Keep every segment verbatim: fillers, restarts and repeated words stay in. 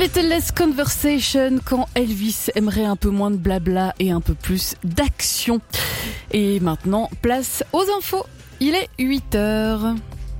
Little Less Conversation quand Elvis aimerait un peu moins de blabla et un peu plus d'action. Et maintenant, place aux infos. Il est huit heures.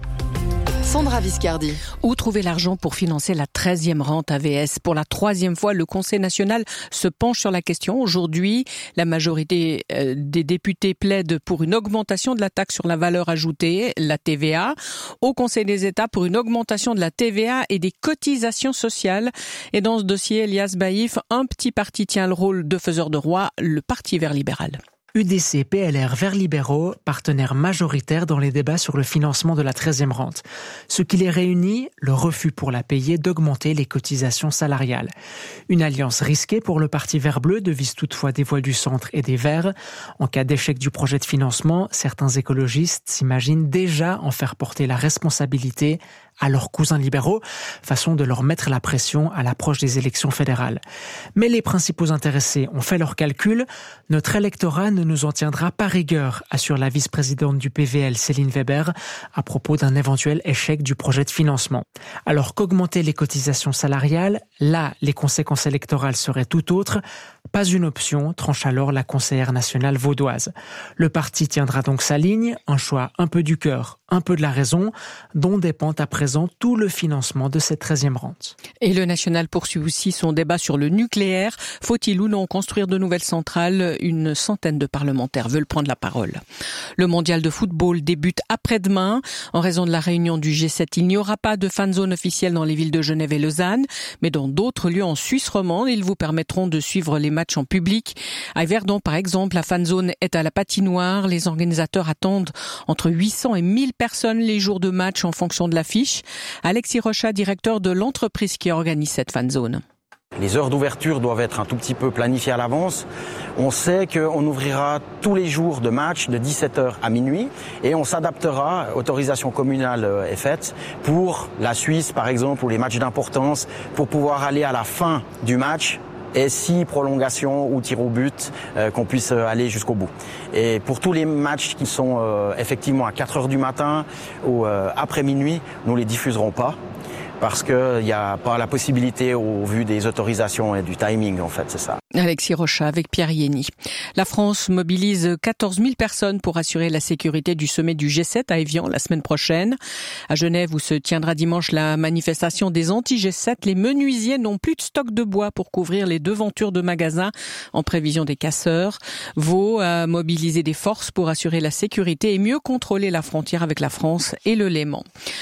Sandra Viscardi. Où trouver l'argent pour financer la treizième rente A V S? Pour la troisième fois, le Conseil national se penche sur la question. Aujourd'hui, la majorité des députés plaide pour une augmentation de la taxe sur la valeur ajoutée, la T V A. Au Conseil des États, pour une augmentation de la T V A et des cotisations sociales. Et dans ce dossier, Elias Baïf, un petit parti tient le rôle de faiseur de roi, le Parti vert libéral. U D C P L R Verts libéraux, partenaires majoritaires dans les débats sur le financement de la treizième rente. Ce qui les réunit, le refus pour la payer d'augmenter les cotisations salariales. Une alliance risquée pour le Parti vert bleu devise toutefois des voix du centre et des Verts. En cas d'échec du projet de financement, certains écologistes s'imaginent déjà en faire porter la responsabilité à leurs cousins libéraux, façon de leur mettre la pression à l'approche des élections fédérales. Mais les principaux intéressés ont fait leurs calculs. Notre électorat ne nous en tiendra pas rigueur, assure la vice-présidente du P V L, Céline Weber, à propos d'un éventuel échec du projet de financement. Alors qu'augmenter les cotisations salariales, là, les conséquences électorales seraient tout autres. Pas une option, tranche alors la conseillère nationale vaudoise. Le parti tiendra donc sa ligne, un choix un peu du cœur, un peu de la raison, dont dépend à présent tout le financement de cette treizième rente. Et le national poursuit aussi son débat sur le nucléaire. Faut-il ou non construire de nouvelles centrales? Une centaine de parlementaires veulent prendre la parole. Le mondial de football débute après-demain. En raison de la réunion du G sept, il n'y aura pas de fan zone officielle dans les villes de Genève et Lausanne, mais dans d'autres lieux en Suisse romande, ils vous permettront de suivre les matchs en public. À Yverdon, par exemple, la fan zone est à la patinoire. Les organisateurs attendent entre huit cents et mille personnes les jours de match en fonction de l'affiche. Alexis Rochat, directeur de l'entreprise qui organise cette fan zone. Les heures d'ouverture doivent être un tout petit peu planifiées à l'avance. On sait qu'on ouvrira tous les jours de match de dix-sept heures à minuit et on s'adaptera, autorisation communale est faite, pour la Suisse par exemple ou les matchs d'importance, pour pouvoir aller à la fin du match et si prolongation ou tir au but, euh, qu'on puisse aller jusqu'au bout. Et pour tous les matchs qui sont euh, effectivement à quatre heures du matin ou euh, après minuit, nous les diffuserons pas. Parce qu'il n'y a pas la possibilité au vu des autorisations et du timing, en fait, c'est ça. Alexis Rochat avec Pierre Yény. La France mobilise quatorze mille personnes pour assurer la sécurité du sommet du G sept à Évian la semaine prochaine. À Genève, où se tiendra dimanche la manifestation des anti-G sept, les menuisiers n'ont plus de stock de bois pour couvrir les devantures de magasins en prévision des casseurs. Vaud a mobilisé des forces pour assurer la sécurité et mieux contrôler la frontière avec la France et le Léman.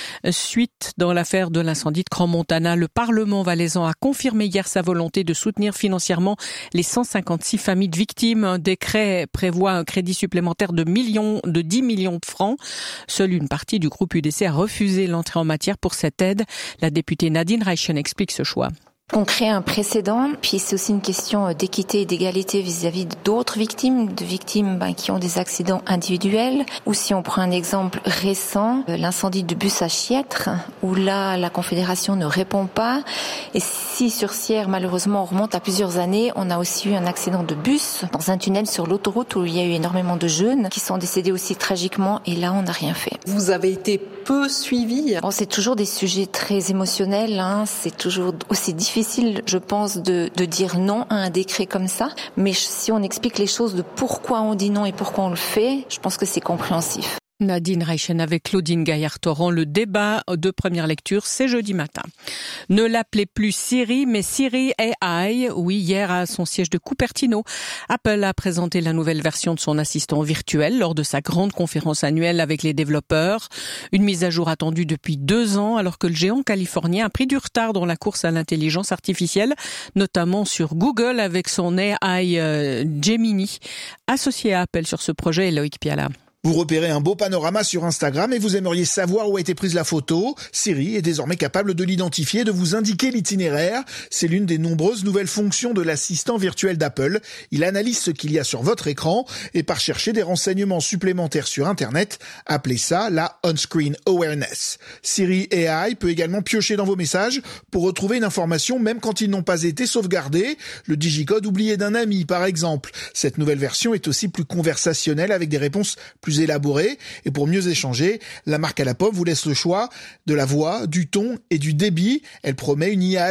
Suite dans l'affaire de l'incendie de Crans-Montana, le Parlement valaisan a confirmé hier sa volonté de soutenir financièrement les cent cinquante-six familles de victimes. Un décret prévoit un crédit supplémentaire de millions, de dix millions de francs. Seule une partie du groupe U D C a refusé l'entrée en matière pour cette aide. La députée Nadine Reichen explique ce choix. On crée un précédent, puis c'est aussi une question d'équité et d'égalité vis-à-vis d'autres victimes, de victimes ben, qui ont des accidents individuels. Ou si on prend un exemple récent, l'incendie de bus à Chiètre, où là, la Confédération ne répond pas. Et si sur Sierre, malheureusement, on remonte à plusieurs années, on a aussi eu un accident de bus dans un tunnel sur l'autoroute où il y a eu énormément de jeunes qui sont décédés aussi tragiquement. Et là, on n'a rien fait. Vous avez été peu suivi. Bon, c'est toujours des sujets très émotionnels, hein. C'est toujours aussi difficile. difficile, je pense, de, de dire non à un décret comme ça. Mais si on explique les choses de pourquoi on dit non et pourquoi on le fait, je pense que c'est compréhensif. Nadine Reichen avec Claudine Gaillard-Torrent. Le débat de première lecture, c'est jeudi matin. Ne l'appelez plus Siri, mais Siri A I. Oui, hier, à son siège de Cupertino, Apple a présenté la nouvelle version de son assistant virtuel lors de sa grande conférence annuelle avec les développeurs. Une mise à jour attendue depuis deux ans, alors que le géant californien a pris du retard dans la course à l'intelligence artificielle, notamment sur Google avec son A I euh, Gemini. Associé à Apple sur ce projet, Loïc Piala. Vous repérez un beau panorama sur Instagram et vous aimeriez savoir où a été prise la photo. Siri est désormais capable de l'identifier et de vous indiquer l'itinéraire. C'est l'une des nombreuses nouvelles fonctions de l'assistant virtuel d'Apple. Il analyse ce qu'il y a sur votre écran et part chercher des renseignements supplémentaires sur Internet. Appelez ça la On-Screen Awareness. Siri A I peut également piocher dans vos messages pour retrouver une information même quand ils n'ont pas été sauvegardés. Le digicode oublié d'un ami, par exemple. Cette nouvelle version est aussi plus conversationnelle avec des réponses plus élaborée. Et pour mieux échanger, la marque à la pomme vous laisse le choix de la voix, du ton et du débit. Elle promet une I A